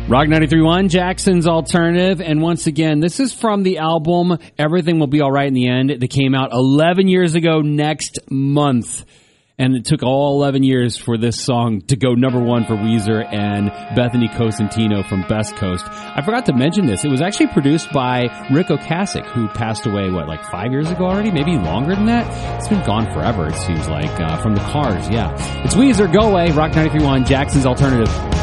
Rock 93.1, Jackson's Alternative. And once again, this is from the album Everything Will Be Alright in the End. That came out 11 years ago next month. And it took all 11 years for this song to go number one for Weezer and Bethany Cosentino from Best Coast. I forgot to mention this. It was actually produced by Rick Ocasek, who passed away, like 5 years ago already? Maybe longer than that? It's been gone forever, it seems like. From the Cars, yeah. It's Weezer, Go Away, Rock 93.1, Jackson's Alternative.